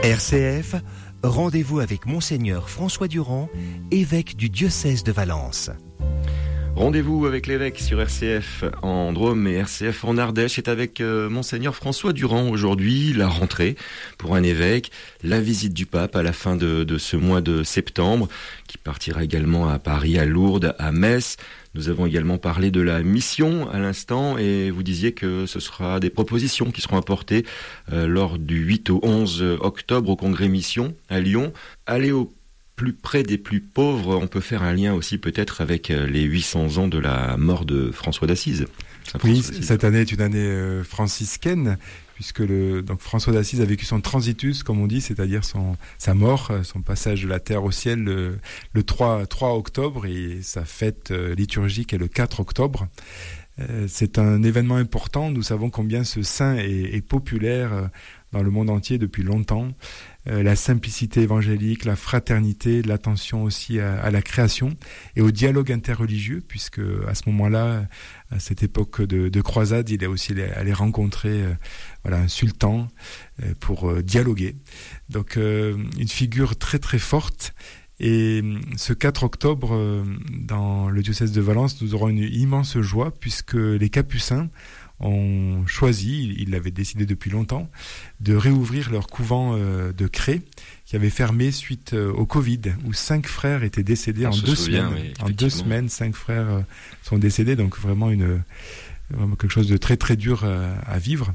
RCF, rendez-vous avec Monseigneur François Durand, évêque du diocèse de Valence. Rendez-vous avec l'évêque sur RCF en Drôme et RCF en Ardèche. C'est avec Monseigneur François Durand aujourd'hui, la rentrée pour un évêque, la visite du pape à la fin de ce mois de septembre, qui partira également à Paris, à Lourdes, à Metz. Nous avons également parlé de la mission à l'instant et vous disiez que ce sera des propositions qui seront apportées lors du 8 au 11 octobre au congrès Mission à Lyon. Allez au plus près des plus pauvres, on peut faire un lien aussi peut-être avec les 800 ans de la mort de François d'Assise. Oui, cette année est une année franciscaine, puisque donc François d'Assise a vécu son transitus, comme on dit, c'est-à-dire sa mort, son passage de la terre au ciel le 3 octobre, et sa fête liturgique est le 4 octobre. C'est un événement important. Nous savons combien ce saint est populaire dans le monde entier depuis longtemps. La simplicité évangélique, la fraternité, l'attention aussi à la création et au dialogue interreligieux, puisque à ce moment-là, à cette époque de croisade, il est aussi allé rencontrer un sultan pour dialoguer. Donc une figure très très forte. Et ce 4 octobre, dans le diocèse de Valence, nous aurons une immense joie, puisque les Capucins ont choisi, ils l'avaient décidé depuis longtemps, de réouvrir leur couvent de Cré, qui avait fermé suite au Covid, où 5 frères étaient décédés en 2 semaines. Oui, en 2 semaines, 5 frères sont décédés, donc vraiment quelque chose de très très dur à vivre.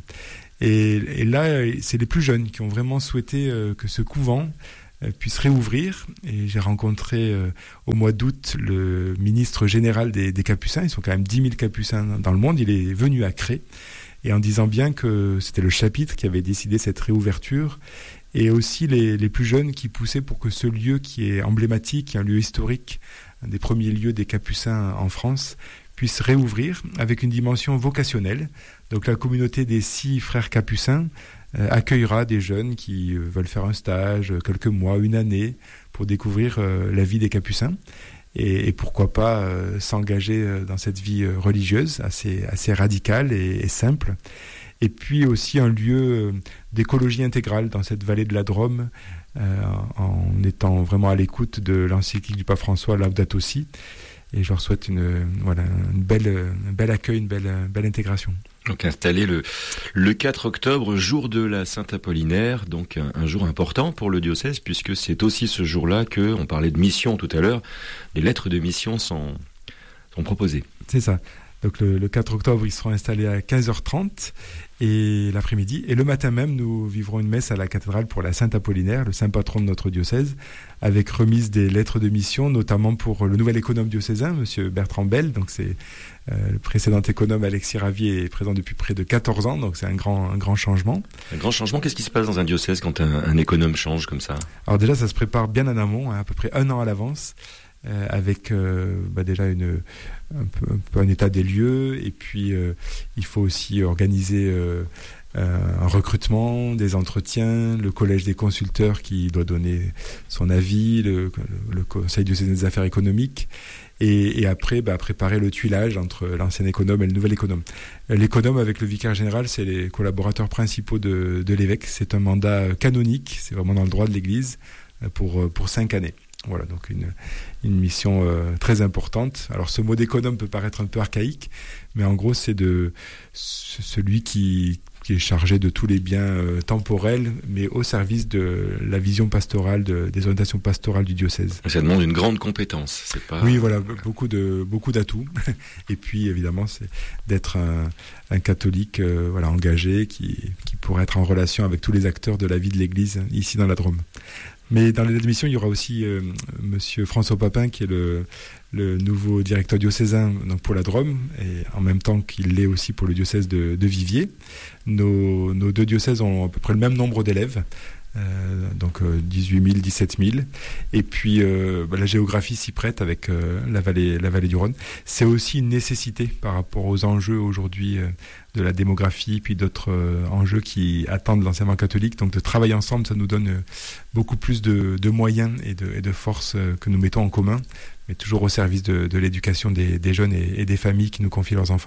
Et là, c'est les plus jeunes qui ont vraiment souhaité que ce couvent puisse réouvrir, et j'ai rencontré au mois d'août le ministre général des Capucins. Ils sont quand même 10 000 Capucins dans le monde. Il est venu à Cré, et en disant bien que c'était le chapitre qui avait décidé cette réouverture, et aussi les plus jeunes qui poussaient pour que ce lieu qui est emblématique, un lieu historique, un des premiers lieux des Capucins en France, puisse réouvrir avec une dimension vocationnelle. Donc la communauté des 6 frères Capucins accueillera des jeunes qui veulent faire un stage, quelques mois, une année, pour découvrir la vie des Capucins et pourquoi pas s'engager dans cette vie religieuse assez radicale et simple. Et puis aussi un lieu d'écologie intégrale dans cette vallée de la Drôme, en étant vraiment à l'écoute de l'encyclique du pape François, Laudato Si. Et je leur souhaite un bel accueil, une belle intégration. Donc installé le 4 octobre, jour de la Sainte-Apollinaire, donc un jour important pour le diocèse, puisque c'est aussi ce jour-là que, on parlait de mission tout à l'heure, les lettres de mission sont proposées. C'est ça. Donc le 4 octobre, ils seront installés à 15h30 et l'après-midi. Et le matin même, nous vivrons une messe à la cathédrale pour la Sainte-Apollinaire, le saint patron de notre diocèse, avec remise des lettres de mission, notamment pour le nouvel économe diocésain, monsieur Bertrand Bell. Donc c'est le précédent économe Alexis Ravier est présent depuis près de 14 ans, donc c'est un grand changement. Un grand changement, qu'est-ce qui se passe dans un diocèse quand un économe change comme ça ? Alors déjà, ça se prépare bien en amont, à peu près 1 an à l'avance. Avec déjà un peu un état des lieux, et puis il faut aussi organiser un recrutement, des entretiens, le collège des consulteurs qui doit donner son avis, le conseil diocésain des affaires économiques, et après préparer le tuilage entre l'ancien économe et le nouvel économe. L'économe avec le vicaire général, c'est les collaborateurs principaux de l'évêque. C'est un mandat canonique, c'est vraiment dans le droit de l'Église pour 5 années. Voilà, donc une mission très importante. Alors ce mot d'économe peut paraître un peu archaïque, mais en gros c'est celui qui est chargé de tous les biens temporels, mais au service de la vision pastorale, des orientations pastorales du diocèse. Ça demande une grande compétence, c'est pas... Oui, voilà, beaucoup d'atouts. Et puis évidemment, c'est d'être un catholique engagé qui pourrait être en relation avec tous les acteurs de la vie de l'Église ici dans la Drôme. Mais dans les émissions, il y aura aussi monsieur François Papin, qui est le nouveau directeur diocésain donc pour la Drôme, et en même temps qu'il l'est aussi pour le diocèse de Viviers. Nos 2 diocèses ont à peu près le même nombre d'élèves, donc 18 000, 17 000. Et puis la géographie s'y prête avec la vallée du Rhône. C'est aussi une nécessité par rapport aux enjeux aujourd'hui de la démographie, puis d'autres enjeux qui attendent l'enseignement catholique. Donc de travailler ensemble, ça nous donne beaucoup plus de moyens et de forces que nous mettons en commun, mais toujours au service de l'éducation des jeunes et des familles qui nous confient leurs enfants.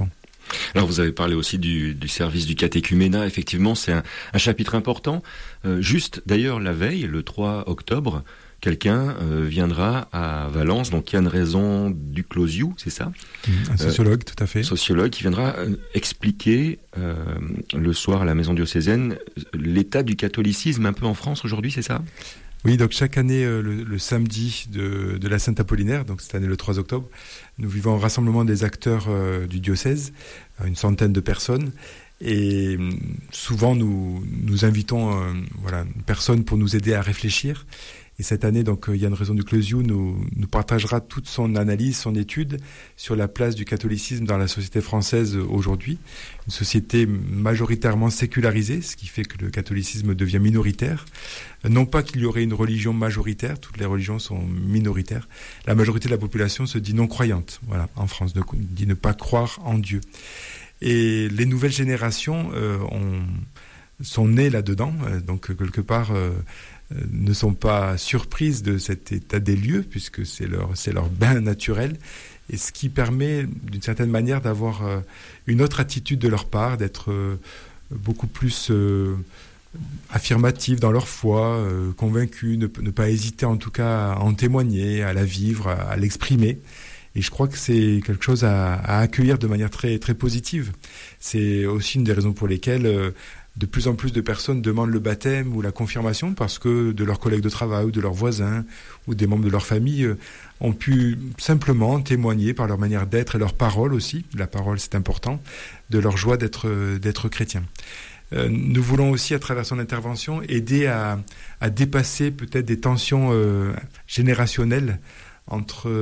Alors vous avez parlé aussi du service du catéchuménat, effectivement c'est un chapitre important. Juste d'ailleurs la veille, le 3 octobre, quelqu'un viendra à Valence, donc Yann Raison du Closiou, c'est ça ? Un sociologue, tout à fait. Sociologue qui viendra expliquer le soir à la maison diocésaine l'état du catholicisme un peu en France aujourd'hui, c'est ça ? Oui, donc chaque année, le samedi de la Sainte-Apollinaire, donc cette année le 3 octobre, nous vivons un rassemblement des acteurs du diocèse, une centaine de personnes. Et souvent, nous invitons une personne pour nous aider à réfléchir. Et cette année, donc, Yann Raison du Closiou nous partagera toute son analyse, son étude sur la place du catholicisme dans la société française aujourd'hui. Une société majoritairement sécularisée, ce qui fait que le catholicisme devient minoritaire. Non pas qu'il y aurait une religion majoritaire, toutes les religions sont minoritaires. La majorité de la population se dit non croyante, voilà, en France, dit ne pas croire en Dieu. Et les nouvelles générations sont nées là-dedans, donc quelque part ne sont pas surprises de cet état des lieux, puisque c'est leur bain naturel, et ce qui permet d'une certaine manière d'avoir une autre attitude de leur part, d'être beaucoup plus affirmatifs dans leur foi, convaincus, ne pas hésiter en tout cas à en témoigner, à la vivre, à l'exprimer. Et je crois que c'est quelque chose à accueillir de manière très, très positive. C'est aussi une des raisons pour lesquelles de plus en plus de personnes demandent le baptême ou la confirmation, parce que de leurs collègues de travail ou de leurs voisins ou des membres de leur famille ont pu simplement témoigner par leur manière d'être et leur parole aussi, la parole c'est important, de leur joie d'être chrétien. Nous voulons aussi, à travers son intervention, aider à dépasser peut-être des tensions générationnelles entre